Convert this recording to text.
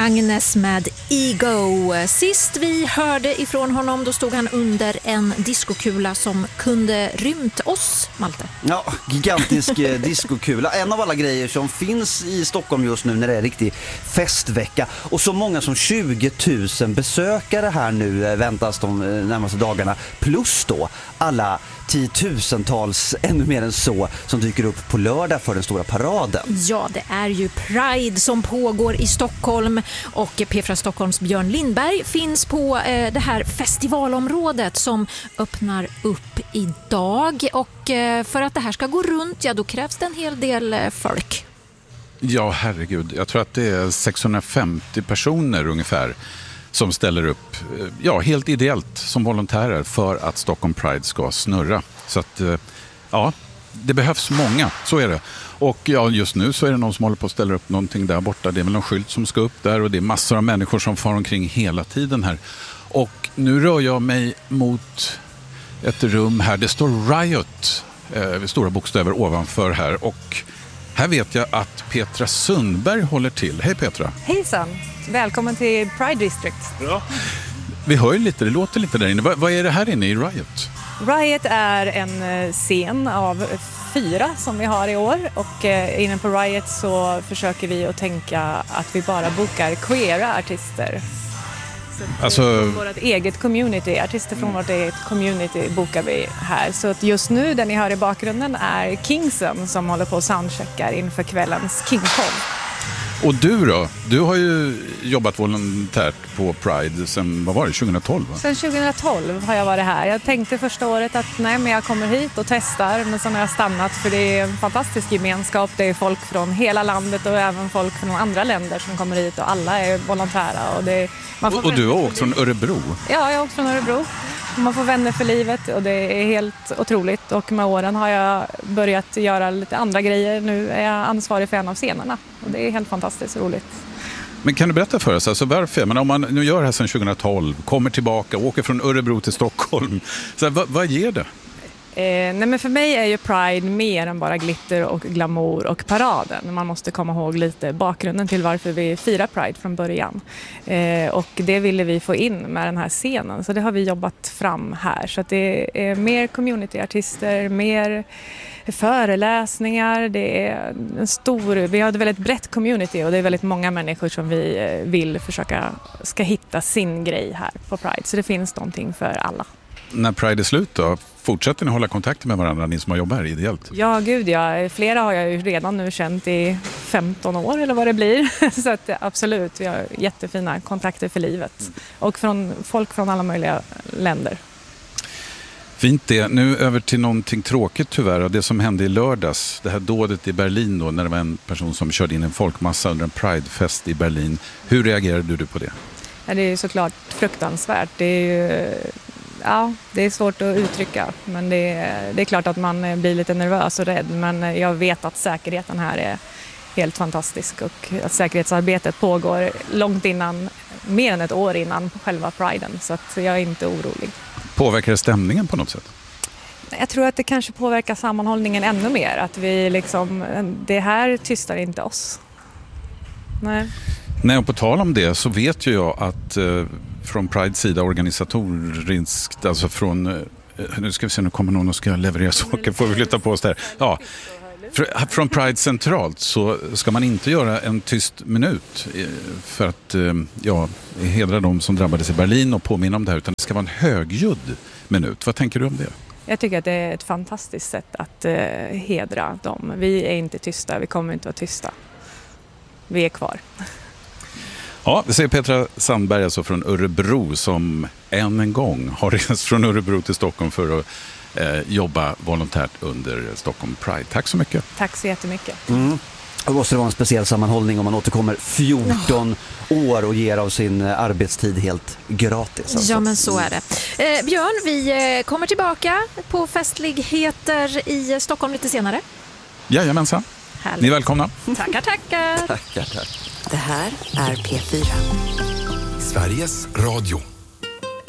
Agnes med Ego. Sist vi hörde ifrån honom då stod han under en diskokula som kunde rymt oss, Malte. Ja, gigantisk diskokula. En av alla grejer som finns i Stockholm just nu när det är riktig festvecka. Och så många som 20 000 besökare här nu väntas de närmaste dagarna. Plus då alla tiotusentals, ännu mer än så, som dyker upp på lördag för den stora paraden. Ja, det är ju Pride som pågår i Stockholm och P4 Stockholms Björn Lindberg finns på det här festivalområdet som öppnar upp idag. Och för att det här ska gå runt, ja, då krävs det en hel del folk. Ja, herregud. Jag tror att det är 650 personer ungefär som ställer upp, ja, helt ideellt som volontärer för att Stockholm Pride ska snurra. Så att, ja, det behövs många, så är det. Och ja, just nu så är det någon som håller på att ställa upp någonting där borta. Det är väl någon skylt som ska upp där och det är massor av människor som far omkring hela tiden här. Och nu rör jag mig mot ett rum här. Det står Riot, stora bokstäver ovanför här. Och här vet jag att Petra Sundberg håller till. Hej Petra! Hejsan! Välkommen till Pride District. Ja. Vi hör ju lite, det låter lite där inne. Vad är det här inne i Riot? Riot är en scen av 4 som vi har i år. Och inne på Riot så försöker vi att tänka att vi bara bokar queera artister. Alltså vårt eget community, artister från vårt eget community bokar vi här. Så att just nu, den ni hör i bakgrunden, är Kingsen som håller på och soundcheckar inför kvällens Kingcon. Och du då? Du har ju jobbat volontärt på Pride sedan, vad var det, 2012? Va? Sen 2012 har jag varit här. Jag tänkte första året att nej, men jag kommer hit och testar. Men sen har jag stannat för det är en fantastisk gemenskap. Det är folk från hela landet och även folk från andra länder som kommer hit. Och alla är volontära. Och du har åkt från Örebro? Ja, jag har åkt från Örebro. Man får vänner för livet och det är helt otroligt. Och med åren har jag börjat göra lite andra grejer. Nu är jag ansvarig för en av scenerna. Och det är helt fantastiskt roligt. Men kan du berätta för oss, alltså varför? Men om man nu gör det här sedan 2012, kommer tillbaka, åker från Örebro till Stockholm. Så här, vad ger det? Nej, men för mig är ju Pride mer än bara glitter och glamour och paraden. Man måste komma ihåg lite bakgrunden till varför vi firar Pride från början. Och det ville vi få in med den här scenen. Så det har vi jobbat fram här. Så att det är mer communityartister, mer föreläsningar. Det är vi har ett väldigt brett community och det är väldigt många människor som vi vill ska hitta sin grej här på Pride. Så det finns någonting för alla. När Pride är slut då, fortsätter ni hålla kontakt med varandra, ni som har jobbat här ideellt? Ja, gud ja. Flera har jag ju redan nu känt i 15 år eller vad det blir. Så att absolut, vi har jättefina kontakter för livet. Och från folk från alla möjliga länder. Fint det. Nu över till någonting tråkigt tyvärr. Det som hände i lördags, det här dådet i Berlin då, när det var en person som körde in en folkmassa under en Pridefest i Berlin. Hur reagerade du på det? Ja, det är såklart fruktansvärt. Det är ju... Ja, det är svårt att uttrycka, men det är klart att man blir lite nervös och rädd. Men jag vet att säkerheten här är helt fantastisk och att säkerhetsarbetet pågår långt innan, mer än ett år innan själva Priden, så att jag är inte orolig. Påverkar det stämningen på något sätt? Jag tror att det kanske påverkar sammanhållningen ännu mer, att vi liksom, det här tystar inte oss. Nej, och på tal om det så vet ju jag att från Prides sida organisatoriskt, alltså från, nu ska vi se, nu kommer någon och ska leverera saker, får vi flytta på oss där. Ja, från Pride centralt så ska man inte göra en tyst minut för att hedra de som drabbades i Berlin och påminna om det här, utan det ska vara en högljudd minut. Vad tänker du om det? Jag tycker att det är ett fantastiskt sätt att hedra dem. Vi är inte tysta, vi kommer inte vara tysta. Vi är kvar. Ja, det säger Petra Sandberg alltså från Örebro som än en gång har rest från Örebro till Stockholm för att jobba volontärt under Stockholm Pride. Tack så mycket. Tack så jättemycket. Då måste det vara en speciell sammanhållning om man återkommer 14 år och ger av sin arbetstid helt gratis. Alltså. Ja, men så är det. Björn, vi kommer tillbaka på festligheter i Stockholm lite senare. Jajamensan. Härligt. Ni är välkomna. Tackar. Tackar. Det här är P4. Sveriges Radio.